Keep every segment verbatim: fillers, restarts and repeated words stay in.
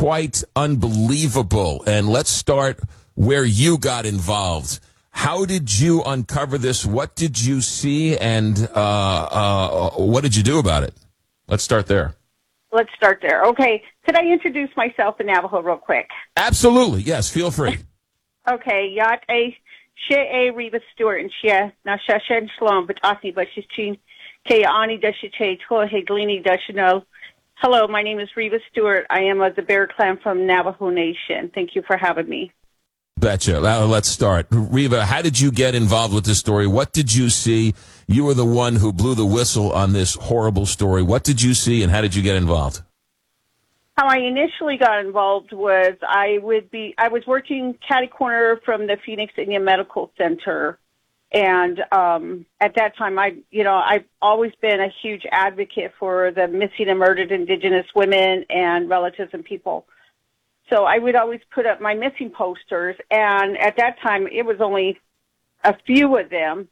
quite unbelievable. And let's start where you got involved. How did you uncover this? What did you see, and uh, uh, what did you do about it? Let's start there. Let's start there. Okay. Could I introduce myself in Navajo real quick? Absolutely. Yes, feel free. Okay. Yat a she a Reva Stewart and shia na shashen shalom but asni but she's chin ke ani dashiche to he glini dashino. Hello, my name is Reva Stewart. I am of the Bear Clan from Navajo Nation. Thank you for having me. Betcha. Now, let's start. Reva, how did you get involved with this story? What did you see? You were the one who blew the whistle on this horrible story. What did you see, and how did you get involved? How I initially got involved was I would be I was working catty corner from the Phoenix Indian Medical Center, and um, at that time, I you know I've always been a huge advocate for the missing and murdered Indigenous women and relatives and people. So I would always put up my missing posters, and at that time, it was only a few of them.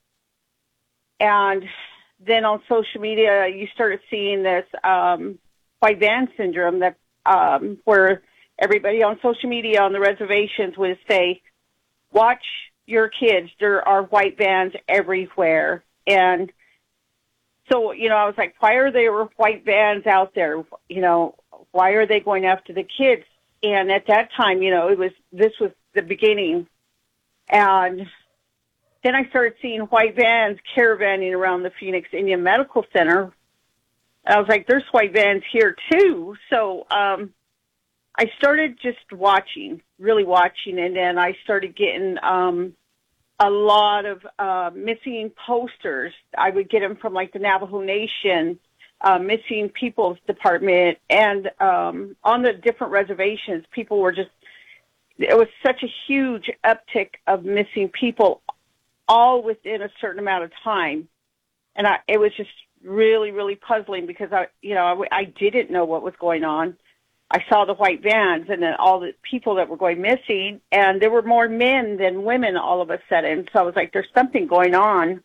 And then on social media, you started seeing this um, white van syndrome that um, where everybody on social media on the reservations would say, watch your kids. There are white vans everywhere. And so, you know, I was like, why are there white vans out there? You know, why are they going after the kids? And at that time, you know, it was, this was the beginning. And then I started seeing white vans caravanning around the Phoenix Indian Medical Center. And I was like, there's white vans here too. So, um, I started just watching, really watching. And then I started getting, um, a lot of, uh, missing posters. I would get them from like the Navajo Nation, Uh, missing people's department, and um, on the different reservations, people were just, it was such a huge uptick of missing people all within a certain amount of time. And I, it was just really, really puzzling because I, you know, I, I didn't know what was going on. I saw the white vans and then all the people that were going missing, and there were more men than women all of a sudden. So I was like, there's something going on.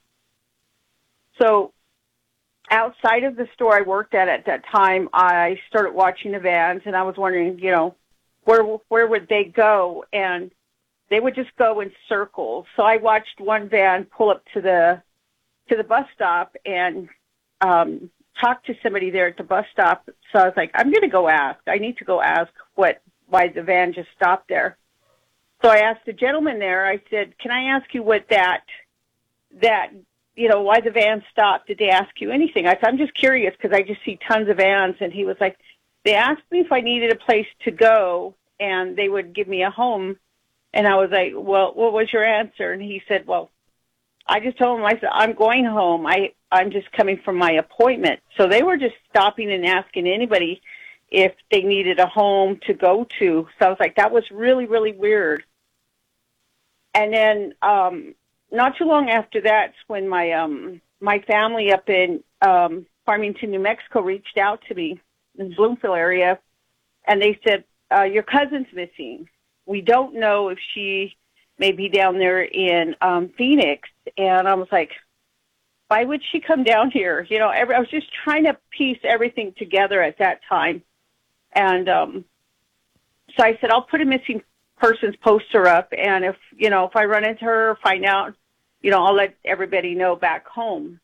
So outside of the store I worked at at that time, I started watching the vans, and I was wondering, you know, where where would they go? And they would just go in circles. So I watched one van pull up to the to the bus stop and um, talk to somebody there at the bus stop. So I was like, I'm going to go ask. I need to go ask what why the van just stopped there. So I asked the gentleman there. I said, "Can I ask you what that that?" you know, why the van stopped. Did they ask you anything? I said, I'm just curious because I just see tons of vans. And he was like, they asked me if I needed a place to go and they would give me a home. And I was like, well, what was your answer? And he said, well, I just told him, I said, I'm going home. I, I'm just coming from my appointment. So they were just stopping and asking anybody if they needed a home to go to. So I was like, that was really, really weird. And then, um, not too long after that's when my um my family up in um Farmington, New Mexico reached out to me in the Bloomfield area, and they said, uh, your cousin's missing. We don't know if she may be down there in um Phoenix. And I was like, why would she come down here? You know, every, I was just trying to piece everything together at that time. And um so I said, I'll put a missing person's poster up, and if, you know, if I run into her, find out, you know, I'll let everybody know back home.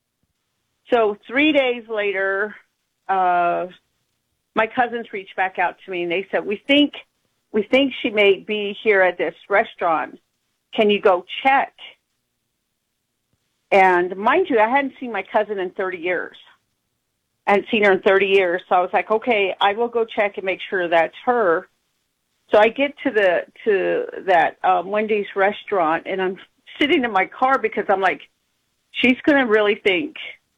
So three days later, uh, my cousins reached back out to me, and they said, we think, we think she may be here at this restaurant. Can you go check? And mind you, I hadn't seen my cousin in thirty years. I hadn't seen her in thirty years. So I was like, okay, I will go check and make sure that's her. So I get to the to that um, Wendy's restaurant, and I'm sitting in my car because I'm like, she's going to really think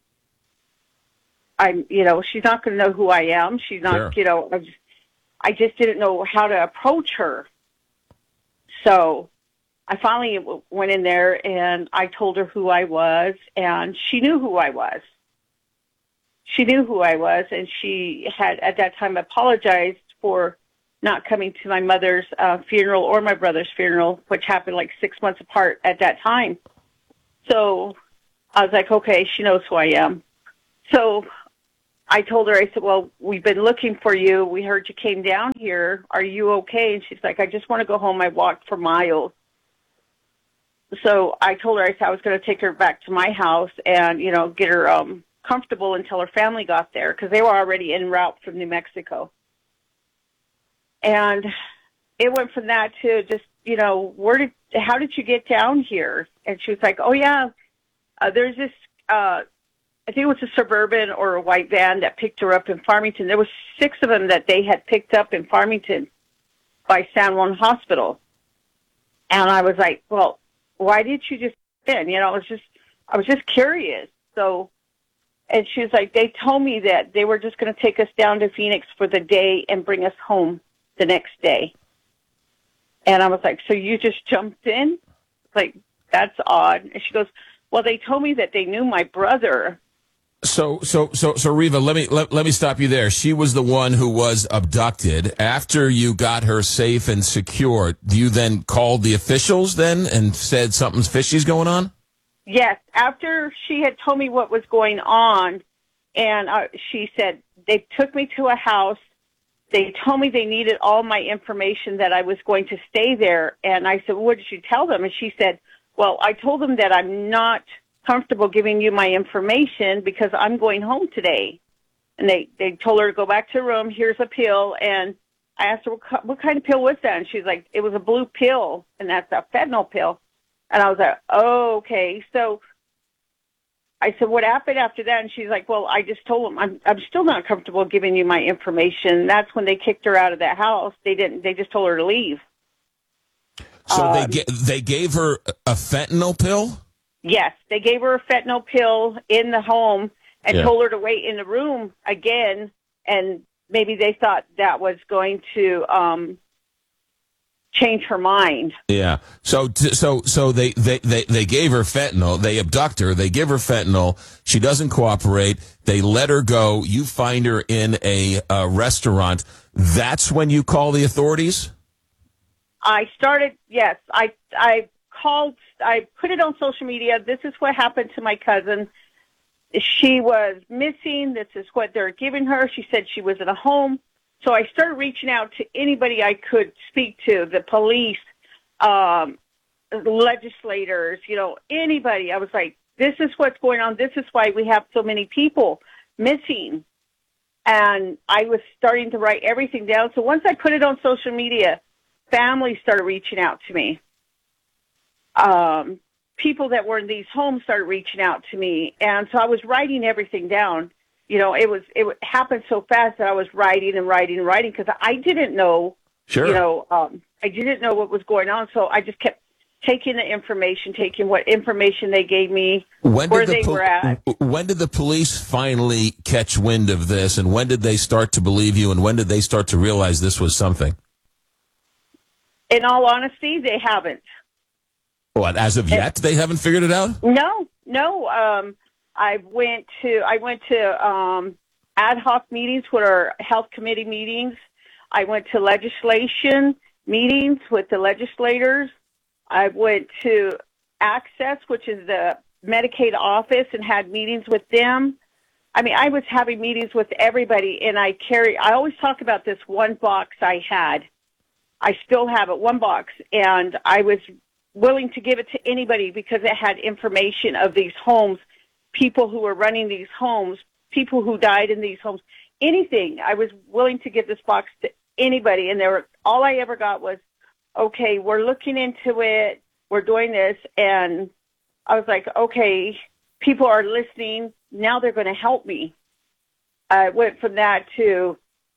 I'm, you know, she's not going to know who I am. She's not, Sure. you know, I just, I just didn't know how to approach her. So I finally went in there and I told her who I was, and she knew who I was. She knew who I was, and she had at that time apologized for not coming to my mother's uh, funeral or my brother's funeral, which happened like six months apart at that time. So I was like, okay, she knows who I am. So I told her, I said, well, we've been looking for you. We heard you came down here. Are you okay? And she's like, I just want to go home. I walked for miles. So I told her, I said I was going to take her back to my house and, you know, get her um, comfortable until her family got there because they were already en route from New Mexico. And it went from that to just, you know, where did, how did you get down here? And she was like, oh, yeah, uh, there's this, uh, I think it was a Suburban or a white van that picked her up in Farmington. There was six of them that they had picked up in Farmington by San Juan Hospital. And I was like, well, why did you just in? You know, I was just, I was just curious. So, and she was like, they told me that they were just going to take us down to Phoenix for the day and bring us home the next day. And I was like, so you just jumped in? Like, that's odd. And she goes, well, they told me that they knew my brother. So, so, so, so, Reva, let me let, let me stop you there. She was the one who was abducted. After you got her safe and secure, do you then called the officials then and said something's fishy's going on? Yes. After she had told me what was going on, and uh, she said they took me to a house. They told me they needed all my information that I was going to stay there. And I said, well, what did you tell them? And she said, well, I told them that I'm not comfortable giving you my information because I'm going home today. And they, they told her to go back to her room. Here's a pill. And I asked her, what, what kind of pill was that? And she's like, it was a blue pill, and that's a fentanyl pill. And I was like, oh, okay. So I said, what happened after that? And she's like, well, I just told them I'm, I'm still not comfortable giving you my information. That's when they kicked her out of that house. They didn't, they just told her to leave. So um, they, ga- they gave her a fentanyl pill? Yes, they gave her a fentanyl pill in the home and Yeah. told her to wait in the room again, and maybe they thought that was going to um, change her mind. Yeah. So, t- so, so they, they, they, they gave her fentanyl. They abduct her. They give her fentanyl. She doesn't cooperate. They let her go. You find her in a, uh restaurant. That's when you call the authorities? I started, yes, I, I called, I put it on social media. This is what happened to my cousin. She was missing. This is what they're giving her. She said she was in a home. So I started reaching out to anybody I could speak to, the police, um, legislators, you know, anybody. I was like, this is what's going on. This is why we have so many people missing. And I was starting to write everything down. So once I put it on social media, families started reaching out to me. Um, people that were in these homes started reaching out to me. And so I was writing everything down. You know, it was, it happened so fast that I was writing and writing and writing because I didn't know, Sure. you know, um, I didn't know what was going on. So I just kept taking the information, taking what information they gave me, When where did the they pol- were at. When did the police finally catch wind of this, and when did they start to believe you, and when did they start to realize this was something? In all honesty, they haven't. What, as of yet, they haven't figured it out? No, no. Um, I went to I went to um, ad hoc meetings with our health committee meetings. I went to legislation meetings with the legislators. I went to Access, which is the Medicaid office, and had meetings with them. I mean, I was having meetings with everybody, and I carry. I always talk about this one box I had. I still have it, one box, and I was willing to give it to anybody because it had information of these homes, people who were running these homes, people who died in these homes, anything. I was willing to give this box to anybody, and there were, all I ever got was, okay, we're looking into it, we're doing this, and I was like, okay, people are listening, now they're going to help me. I went from that to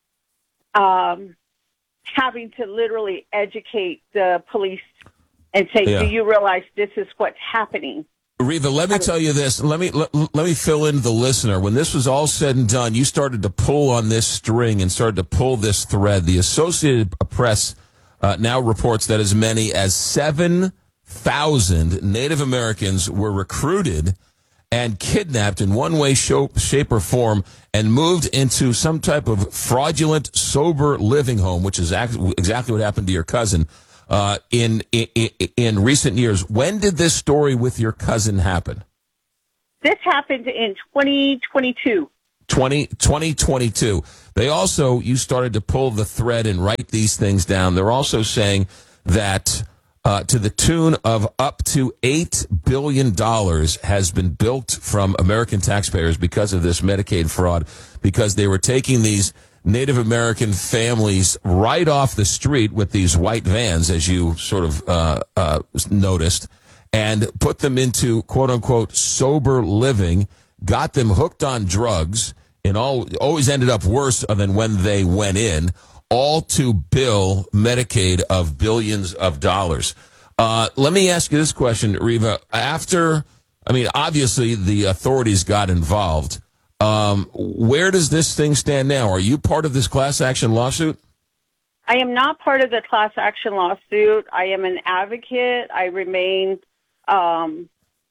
um, having to literally educate the police and say, Yeah. do you realize this is what's happening? Reva, let me tell you this. Let me let, let me fill in the listener. When this was all said and done, you started to pull on this string and started to pull this thread. The Associated Press uh, now reports that as many as seven thousand Native Americans were recruited and kidnapped in one way, shape, shape, or form and moved into some type of fraudulent, sober living home, which is act- exactly what happened to your cousin. Uh, in, in in recent years. When did this story with your cousin happen? This happened in twenty twenty-two. twenty, twenty twenty-two. They also, you started to pull the thread and write these things down. They're also saying that uh, to the tune of up to eight billion dollars has been built from American taxpayers because of this Medicaid fraud, because they were taking these Native American families right off the street with these white vans, as you sort of uh, uh, noticed, and put them into quote-unquote sober living, got them hooked on drugs, and all always ended up worse than when they went in, all to bill Medicaid of billions of dollars. Uh, let me ask you this question, Reva. After, I mean, obviously the authorities got involved. Um, where does this thing stand now? Are you part of this class action lawsuit? I am not part of the class action lawsuit. I am an advocate. I remain, um,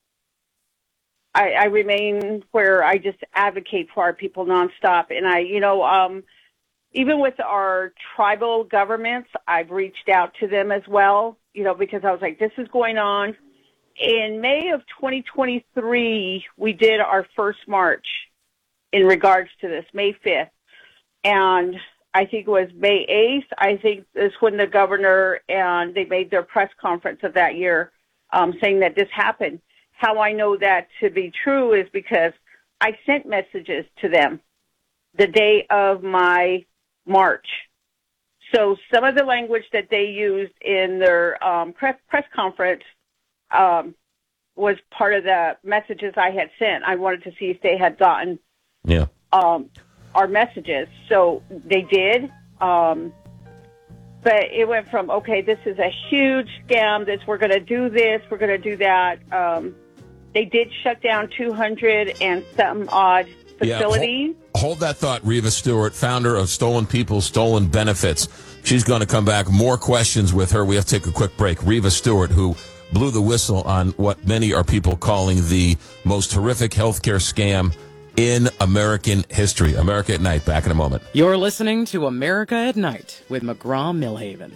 I, I remain where I just advocate for our people nonstop. And I, you know, um, even with our tribal governments, I've reached out to them as well, you know, because I was like, this is going on. In May of twenty twenty-three, we did our first march in regards to this, May fifth. And I think it was May eighth, I think is when the governor and they made their press conference of that year um, saying that this happened. How I know that to be true is because I sent messages to them the day of my march. So some of the language that they used in their um, press, press conference um, was part of the messages I had sent. I wanted to see if they had gotten Yeah. Um, our messages. So they did. Um, but it went from, okay, this is a huge scam. This, we're going to do this. We're going to do that. Um, they did shut down two hundred and some odd facilities. Yeah, hold, hold that thought. Reva Stewart, founder of Stolen People, Stolen Benefits. She's going to come back. More questions with her. We have to take a quick break. Reva Stewart, who blew the whistle on what many are people calling the most horrific healthcare scam in American history. America at Night. Back in a moment. You're listening to America at Night with McGraw-Millhaven.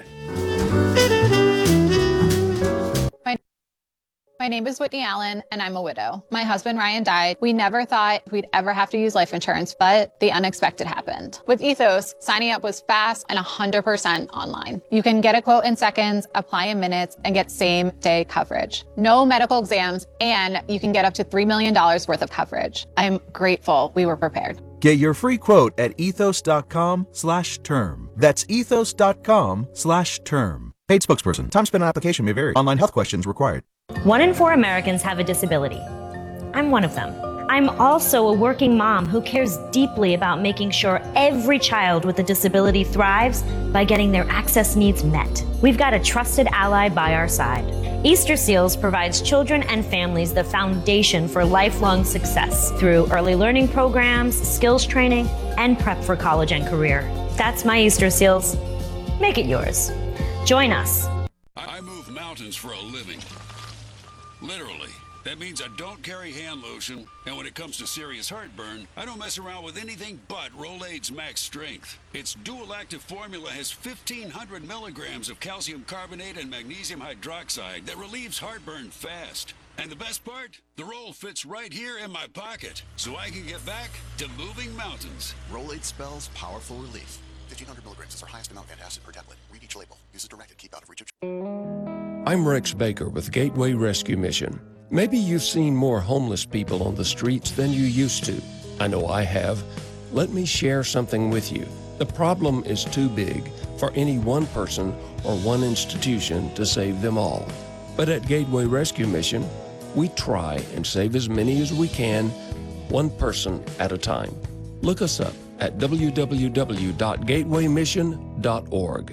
My name is Whitney Allen, and I'm a widow. My husband, Ryan, died. We never thought we'd ever have to use life insurance, but the unexpected happened. With Ethos, signing up was fast and one hundred percent online. You can get a quote in seconds, apply in minutes, and get same-day coverage. No medical exams, and you can get up to three million dollars worth of coverage. I'm grateful we were prepared. Get your free quote at ethos.com slash term. That's ethos.com slash term. Paid spokesperson. Time spent on application may vary. Online health questions required. One in four Americans have a disability. I'm one of them. I'm also a working mom who cares deeply about making sure every child with a disability thrives by getting their access needs met. We've got a trusted ally by our side. Easter Seals provides children and families the foundation for lifelong success through early learning programs, skills training, and prep for college and career. That's my Easter Seals. Make it yours. Join us. I move mountains for a living. Literally. That means I don't carry hand lotion, and when it comes to serious heartburn, I don't mess around with anything but Rolaids Max Strength. Its dual-active formula has fifteen hundred milligrams of calcium carbonate and magnesium hydroxide that relieves heartburn fast. And the best part? The roll fits right here in my pocket, so I can get back to moving mountains. Rolaids spells powerful relief. fifteen hundred milligrams is our highest amount of antacid per tablet. Read each label. Use as directed. Keep out of reach of... I'm Rex Baker with Gateway Rescue Mission. Maybe you've seen more homeless people on the streets than you used to. I know I have. Let me share something with you. The problem is too big for any one person or one institution to save them all. But at Gateway Rescue Mission, we try and save as many as we can, one person at a time. Look us up at w w w dot gateway mission dot org.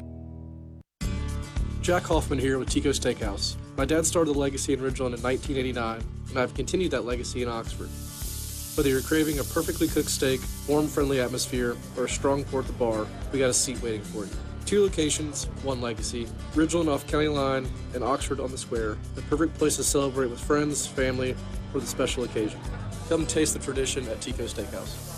Jack Hoffman here with Tico Steakhouse. My dad started the legacy in Ridgeland in nineteen eighty-nine, and I've continued that legacy in Oxford. Whether you're craving a perfectly cooked steak, warm, friendly atmosphere, or a strong pour at the bar, we got a seat waiting for you. Two locations, one legacy. Ridgeland off County Line and Oxford on the Square. The perfect place to celebrate with friends, family, or the special occasion. Come taste the tradition at Tico Steakhouse.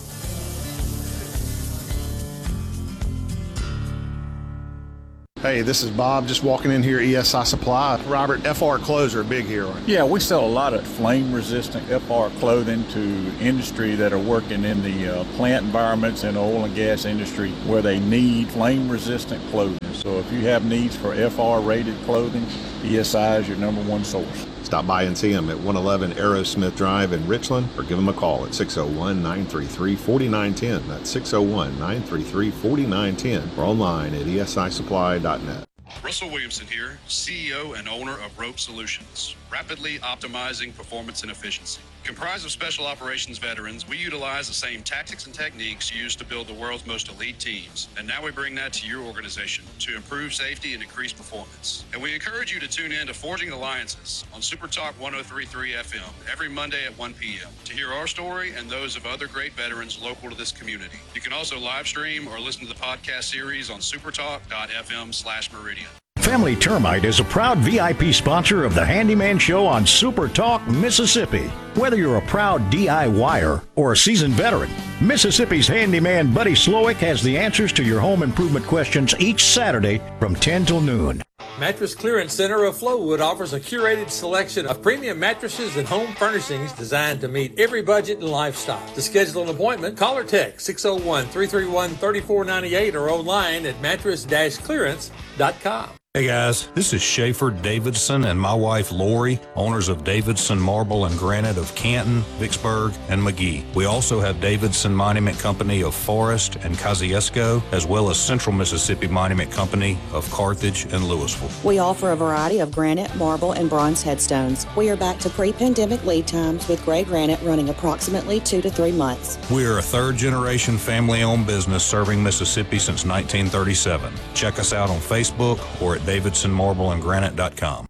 Hey, this is Bob, just walking in here, E S I Supply. Robert, F R clothes are big here. Yeah, we sell a lot of flame-resistant F R clothing to industry that are working in the uh, plant environments and oil and gas industry where they need flame-resistant clothing. So if you have needs for F R-rated clothing, E S I is your number one source. Stop by and see them at one eleven Aerosmith Drive in Richland, or give them a call at six oh one, nine three three, four nine one zero. That's six oh one, nine three three, four nine one zero, or online at E S I supply dot net. Russell Williamson here, C E O and owner of Rope Solutions, rapidly optimizing performance and efficiency. Comprised of special operations veterans, we utilize the same tactics and techniques used to build the world's most elite teams. And now we bring that to your organization to improve safety and increase performance. And we encourage you to tune in to Forging Alliances on Super Talk one oh three point three F M every Monday at one p.m. to hear our story and those of other great veterans local to this community. You can also live stream or listen to the podcast series on supertalk.fm slash meridian. Family Termite is a proud V I P sponsor of the Handyman Show on Super Talk, Mississippi. Whether you're a proud D I Y er or a seasoned veteran, Mississippi's handyman Buddy Slowick has the answers to your home improvement questions each Saturday from ten till noon. Mattress Clearance Center of Flowood offers a curated selection of premium mattresses and home furnishings designed to meet every budget and lifestyle. To schedule an appointment, call or text six oh one, three three one, three four nine eight or online at mattress dash clearance dot com. Hey guys, this is Schaefer Davidson and my wife Lori, owners of Davidson Marble and Granite of Canton, Vicksburg, and McGee. We also have Davidson Monument Company of Forest and Kosciuszko, as well as Central Mississippi Monument Company of Carthage and Louisville. We offer a variety of granite, marble, and bronze headstones. We are back to pre-pandemic lead times with gray granite running approximately two to three months. We are a third-generation family-owned business serving Mississippi since nineteen thirty-seven. Check us out on Facebook or at davidson marble and granite dot com.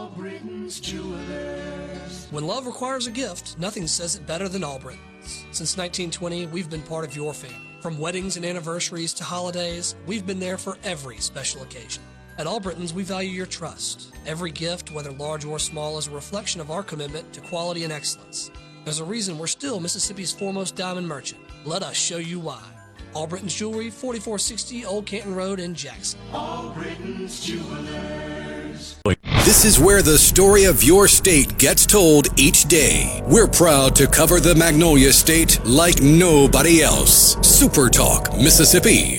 When love requires a gift, nothing says it better than Albritton's. Since nineteen twenty, we've been part of your family. From weddings and anniversaries to holidays, we've been there for every special occasion. At Albritton's, we value your trust. Every gift, whether large or small, is a reflection of our commitment to quality and excellence. There's a reason we're still Mississippi's foremost diamond merchant. Let us show you why. Albritton's Jewelry, forty-four sixty Old Canton Road in Jackson. Albritton's Jewelers. This is where the story of your state gets told each day. We're proud to cover the Magnolia State like nobody else. Super Talk, Mississippi.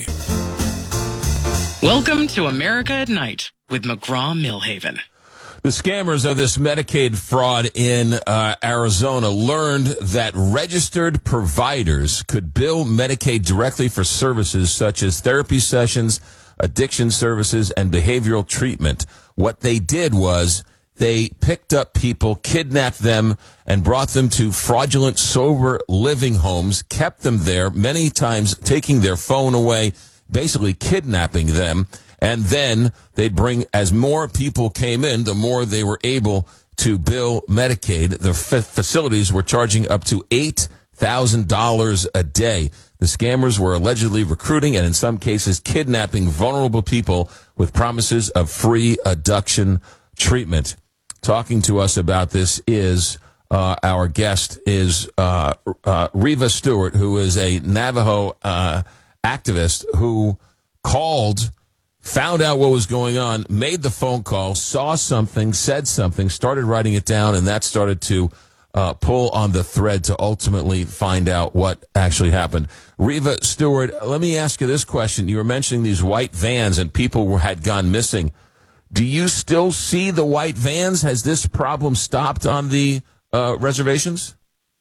Welcome to America at Night with McGraw-Millhaven. The scammers of this Medicaid fraud in uh, Arizona learned that registered providers could bill Medicaid directly for services such as therapy sessions, addiction services, and behavioral treatment. What they did was they picked up people, kidnapped them, and brought them to fraudulent sober living homes, kept them there, many times taking their phone away, basically kidnapping them. And then they'd bring, as more people came in, the more they were able to bill Medicaid. The f- facilities were charging up to eight thousand dollars a day. The scammers were allegedly recruiting and in some cases kidnapping vulnerable people with promises of free addiction treatment. Talking to us about this is uh, our guest is uh, uh, Reva Stewart, who is a Navajo uh, activist who called, found out what was going on, made the phone call, saw something, said something, started writing it down, and that started to uh, pull on the thread to ultimately find out what actually happened. Reva Stewart, let me ask you this question. You were mentioning these white vans and people were, had gone missing. Do you still see the white vans? Has this problem stopped on the uh, reservations?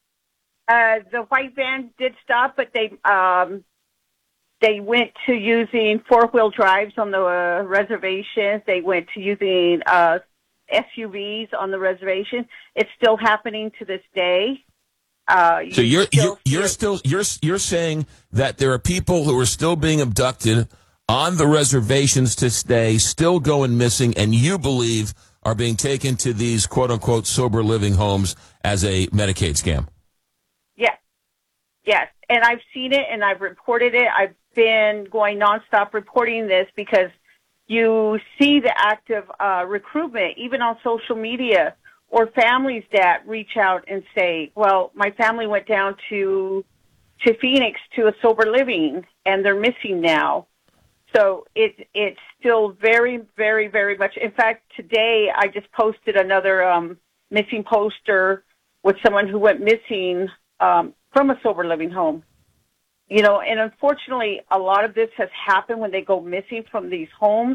Uh, the white vans did stop, but they... Um They went to using four-wheel drives on the uh, reservations. They went to using uh, S U Vs on the reservation. It's still happening to this day. Uh, so you you're still you're, you're still you're you're saying that there are people who are still being abducted on the reservations to stay, still going missing, and you believe are being taken to these quote-unquote sober living homes as a Medicaid scam. Yes, yes, and I've seen it and I've reported it. I've been going nonstop reporting this because you see the active uh, recruitment, even on social media, or families that reach out and say, well, my family went down to to Phoenix to a sober living and they're missing now. So it, it's still very, very, very much. In fact, today I just posted another um, missing poster with someone who went missing um, from a sober living home. You know, and unfortunately, a lot of this has happened when they go missing from these homes.